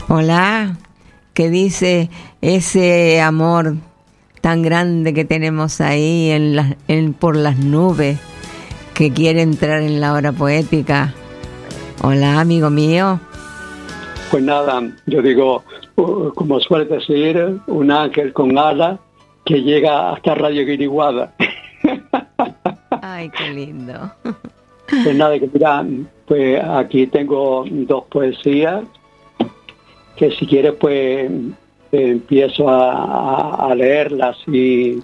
Hola, ¿qué dice ese amor tan grande que tenemos ahí por las nubes que quiere entrar en la hora poética? Hola, amigo mío. Pues nada, yo digo, como suele decir, un ángel con alas que llega hasta Radio Guiriguada. Ay, qué lindo. Pues nada, que mira, pues aquí tengo dos poesías que si quieres pues empiezo a leerlas si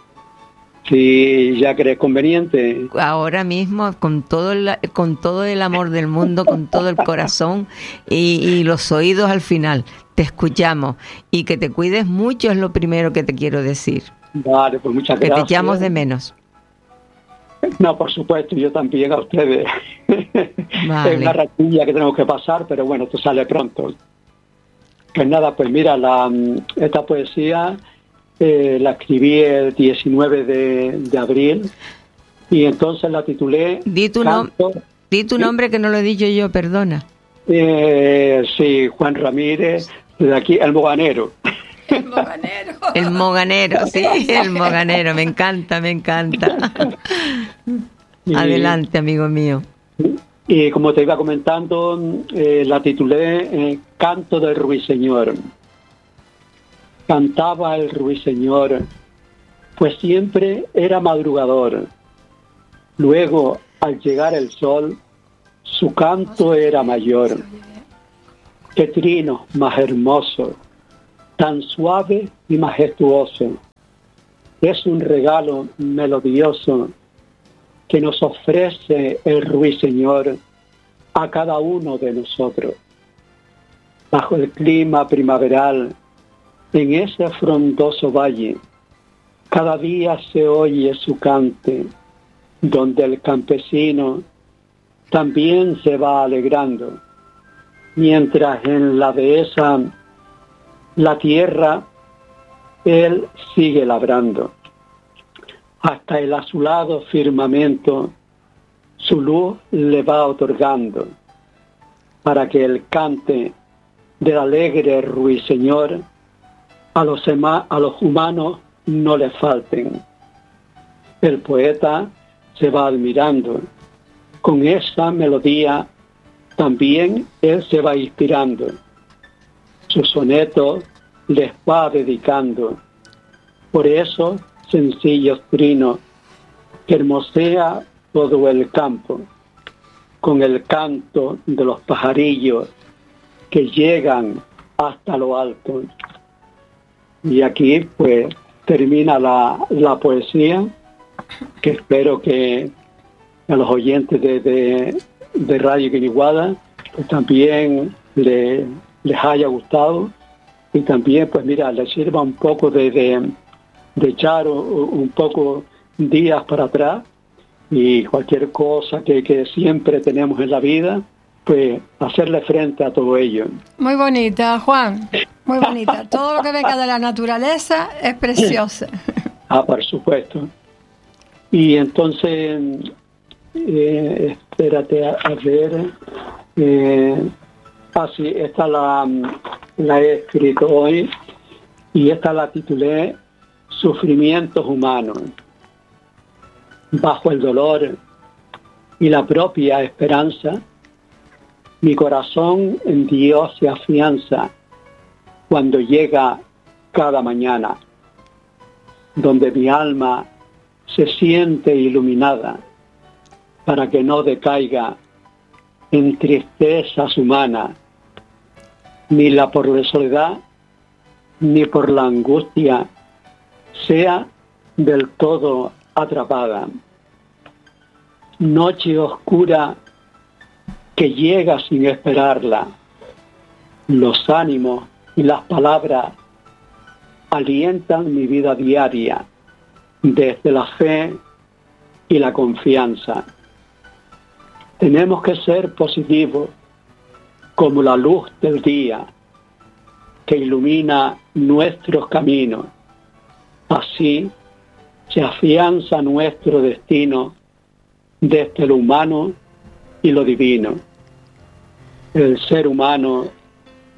ya crees conveniente. Ahora mismo, con todo el amor del mundo, con todo el corazón y los oídos al final, te escuchamos. Y que te cuides mucho es lo primero que te quiero decir. Vale, pues muchas gracias. Que te echamos de menos. No, por supuesto, yo también a ustedes. Vale. Es una ratilla que tenemos que pasar, pero bueno, esto sale pronto. Pues nada, pues mira, esta poesía la escribí el 19 de abril y entonces la titulé... Di tu nombre que no lo he dicho yo, perdona. Sí, Juan Ramírez, de aquí, El Moganero. El Moganero. El Moganero, sí, El Moganero, me encanta. Adelante, amigo mío. Y como te iba comentando, la titulé Canto del Ruiseñor. Cantaba el ruiseñor, pues siempre era madrugador. Luego, al llegar el sol, su canto era mayor. Qué trino más hermoso, tan suave y majestuoso. Es un regalo melodioso que nos ofrece el ruiseñor a cada uno de nosotros. Bajo el clima primaveral, en ese frondoso valle, cada día se oye su cante, donde el campesino también se va alegrando, mientras en la dehesa, la tierra, él sigue labrando. Hasta el azulado firmamento, su luz le va otorgando, para que el cante del alegre ruiseñor a los humanos no le falten. El poeta se va admirando. Con esa melodía también él se va inspirando. Su soneto les va dedicando. Por eso, sencillos trinos que hermosea todo el campo, con el canto de los pajarillos que llegan hasta lo alto. Y aquí pues termina la poesía, que espero que a los oyentes de Radio Guiniguada pues también les haya gustado y también pues mira, les sirva un poco de echar un poco días para atrás y cualquier cosa que siempre tenemos en la vida, pues hacerle frente a todo ello. Muy bonita, Juan, muy bonita. Todo lo que venga de la naturaleza es preciosa. Por supuesto. Y entonces, espérate a ver. Sí, esta la he escrito hoy y esta la titulé Sufrimientos humanos. Bajo el dolor y la propia esperanza, mi corazón en Dios se afianza cuando llega cada mañana, donde mi alma se siente iluminada para que no decaiga en tristezas humanas, ni por la soledad, ni por la angustia sea del todo atrapada. Noche oscura que llega sin esperarla. Los ánimos y las palabras alientan mi vida diaria desde la fe y la confianza. Tenemos que ser positivos como la luz del día que ilumina nuestros caminos. Así se afianza nuestro destino desde lo humano y lo divino. El ser humano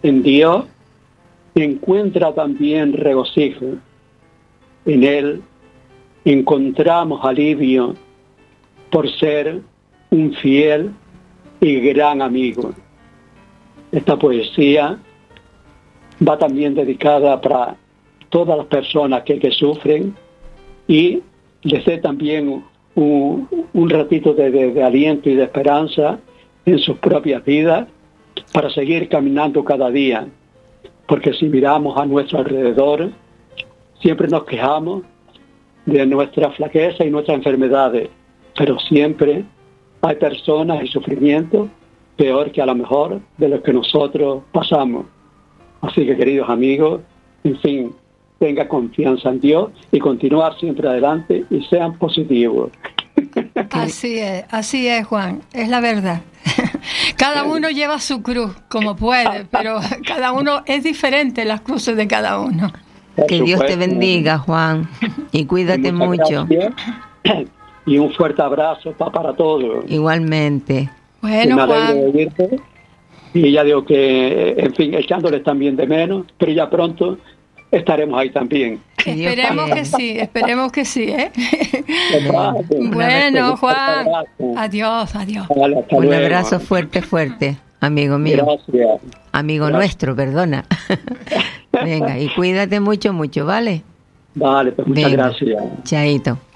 En Dios encuentra también regocijo. En Él encontramos alivio por ser un fiel y gran amigo. Esta poesía va también dedicada para todas las personas que sufren y les dé también un ratito de aliento y de esperanza en sus propias vidas para seguir caminando cada día. Porque si miramos a nuestro alrededor, siempre nos quejamos de nuestra flaqueza y nuestras enfermedades, pero siempre hay personas y sufrimientos peor que a lo mejor de lo que nosotros pasamos. Así que, queridos amigos, en fin, tenga confianza en Dios y continuar siempre adelante y sean positivos. Así es, Juan, es la verdad. Cada uno lleva su cruz como puede, pero cada uno es diferente, las cruces de cada uno. Que Dios te bendiga, Juan, y cuídate mucho. Gracias. Y un fuerte abrazo para todos. Igualmente. Bueno, me alegro Juan. de oírte. Y ya digo que, en fin, echándoles también de menos, pero ya pronto estaremos ahí también. Esperemos que sí, ¿eh? Bueno, Bueno, Juan, adiós. Un abrazo fuerte, amigo mío. Gracias. Amigo nuestro, perdona. Venga, y cuídate mucho, ¿vale? Vale, pues muchas Venga. gracias. Chaito.